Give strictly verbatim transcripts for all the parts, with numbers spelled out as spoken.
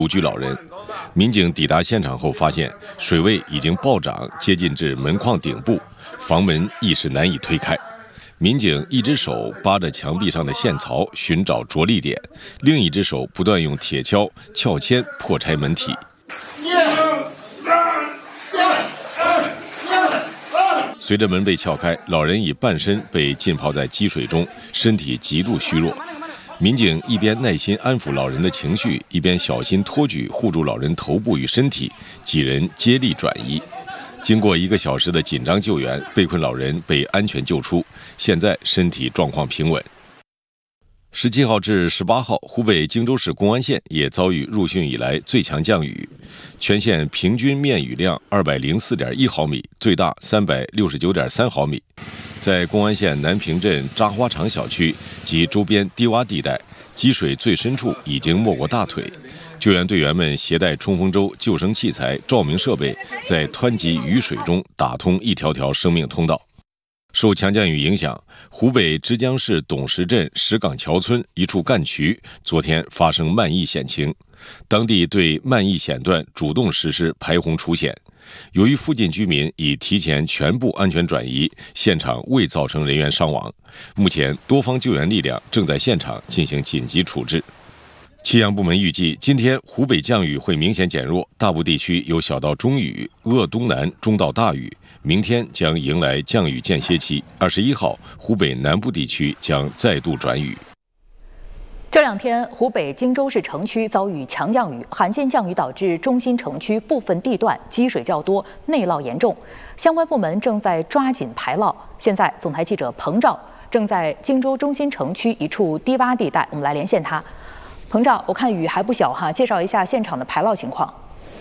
独居老人。民警抵达现场后发现，水位已经暴涨，接近至门框顶部，房门一时难以推开。民警一只手扒着墙壁上的线槽寻找着力点，另一只手不断用铁锹、撬签破拆门体。随着门被撬开，老人已半身被浸泡在积水中，身体极度虚弱。民警一边耐心安抚老人的情绪，一边小心托举护住老人头部与身体，几人接力转移。经过一个小时的紧张救援，被困老人被安全救出，现在身体状况平稳。十七号至十八号，湖北荆州市公安县也遭遇入汛以来最强降雨，全县平均面雨量二百零四点一毫米，最大三百六十九点三毫米。在公安县南平镇扎花场小区及周边低洼地带，积水最深处已经没过大腿。救援队员们携带冲锋舟、救生器材、照明设备，在湍急雨水中打通一条条生命通道。受强降雨影响，湖北枝江市董石镇石岗桥村一处干渠昨天发生漫溢险情，当地对漫溢险段主动实施排洪除险。由于附近居民已提前全部安全转移，现场未造成人员伤亡。目前，多方救援力量正在现场进行紧急处置。气象部门预计，今天湖北降雨会明显减弱，大部地区有小到中雨，鄂东南中到大雨。明天将迎来降雨间歇期，二十一号，湖北南部地区将再度转雨。 这两天，湖北荆州市城区遭遇强降雨，罕见降雨导致中心城区部分地段积水较多，内涝严重。相关部门正在抓紧排涝。现在，总台记者彭照正在荆州中心城区一处低洼地带，我们来连线他。彭照，我看雨还不小哈，介绍一下现场的排涝情况。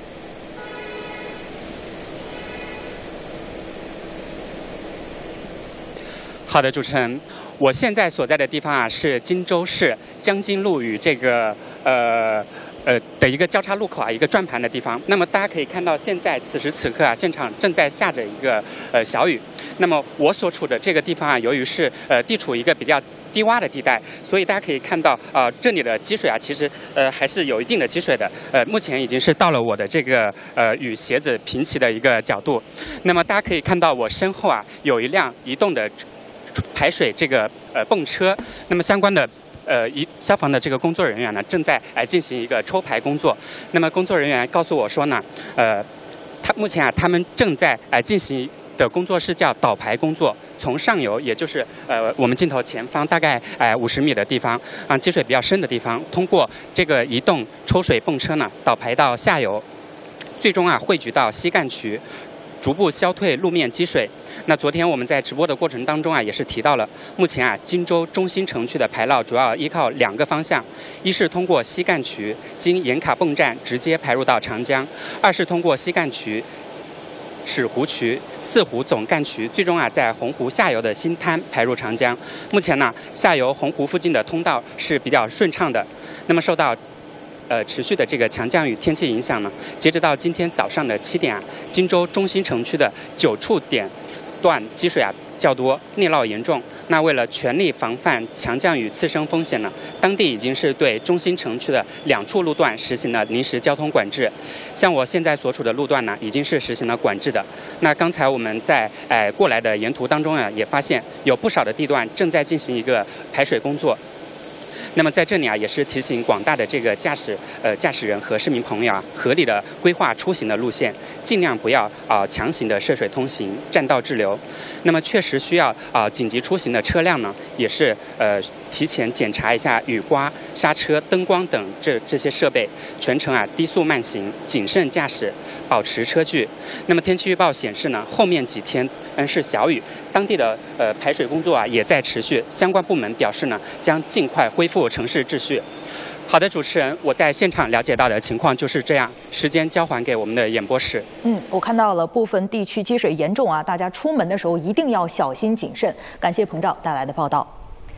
好的，主持人，我现在所在的地方啊是荆州市江津路与这个呃呃的一个交叉路口啊，一个转盘的地方。那么大家可以看到，现在此时此刻啊，现场正在下着一个呃小雨。那么我所处的这个地方啊，由于是呃地处一个比较低洼的地带，所以大家可以看到啊、呃，这里的积水啊，其实呃还是有一定的积水的。呃，目前已经是到了我的这个呃与鞋子平齐的一个角度。那么大家可以看到我身后啊，有一辆移动的排水这个呃泵车，那么相关的呃一消防的这个工作人员呢，正在呃进行一个抽排工作。那么工作人员告诉我说呢，呃，他目前啊，他们正在呃进行的工作是叫导排工作，从上游，也就是呃我们镜头前方大概呃五十米的地方啊，积水比较深的地方，通过这个移动抽水泵车呢，导排到下游，最终啊汇聚到西干渠，逐步消退路面积水。那昨天我们在直播的过程当中啊，也是提到了，目前啊荆州中心城区的排涝主要依靠两个方向，一是通过西干渠经盐卡泵站直接排入到长江，二是通过西干渠、尺湖渠、四湖总干渠，最终啊在洪湖下游的新滩排入长江。目前呢，下游洪湖附近的通道是比较顺畅的。那么受到呃，持续的这个强降雨天气影响呢，截止到今天早上的七点啊，荆州中心城区的九处点段积水啊较多，内涝严重。那为了全力防范强降雨次生风险呢，当地已经是对中心城区的两处路段实行了临时交通管制。像我现在所处的路段呢，已经是实行了管制的。那刚才我们在呃过来的沿途当中啊，也发现有不少的地段正在进行一个排水工作。那么在这里啊，也是提醒广大的这个驾驶呃驾驶人和市民朋友啊，合理的规划出行的路线，尽量不要啊、呃、强行的涉水通行、占道滞留。那么确实需要啊、呃、紧急出行的车辆呢，也是呃提前检查一下雨刮、刹车、灯光等这这些设备，全程啊低速慢行，谨慎驾驶，保持车距。那么天气预报显示呢，后面几天嗯是小雨，当地的呃排水工作啊也在持续，相关部门表示呢，将尽快恢复城市秩序。好的，主持人，我在现场了解到的情况就是这样。时间交还给我们的演播室。 嗯，我看到了部分地区积水严重啊，大家出门的时候一定要小心谨慎。感谢彭照带来的报道。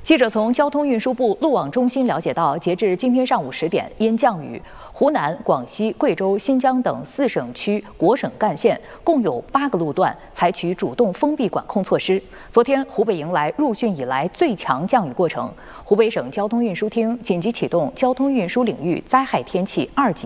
记者从交通运输部路网中心了解到，截至今天上午十点，因降雨，湖南、广西、贵州、新疆等四省区国省干线共有八个路段采取主动封闭管控措施。昨天，湖北迎来入汛以来最强降雨过程，湖北省交通运输厅紧急启动交通运输领域灾害天气二级